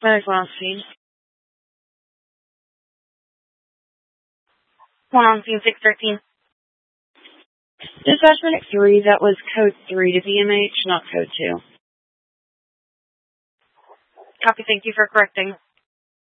Medic on scene. One on scene 613. Dispatchment 3, that was code 3 to BMH, not code 2. Copy, thank you for correcting.